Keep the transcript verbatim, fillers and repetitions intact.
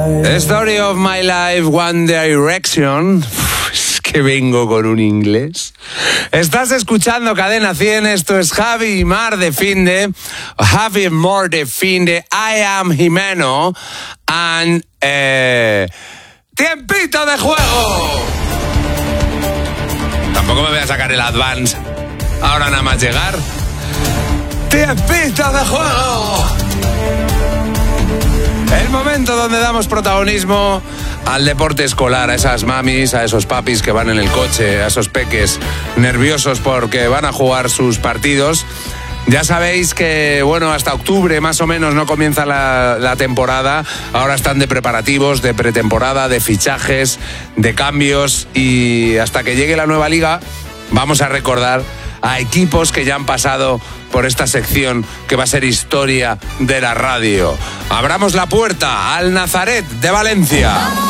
Story of my life, One Direction. Es que vengo con un inglés. Estás escuchando Cadena cien, esto es Javi y Mar de Finde. Javi y Mar de Finde. I am Jimeno. And... Eh, ¡tiempito de juego! Tampoco me voy a sacar el advance ahora nada más llegar. ¡Tiempito de juego! El momento donde damos protagonismo al deporte escolar, a esas mamis, a esos papis que van en el coche, a esos peques nerviosos porque van a jugar sus partidos. Ya sabéis que, bueno, hasta octubre más o menos no comienza la, la temporada. Ahora están de preparativos, de pretemporada, de fichajes, de cambios, y hasta que llegue la nueva liga vamos a recordar a equipos que ya han pasado por esta sección que va a ser historia de la radio. Abramos la puerta al Nazaret de Valencia.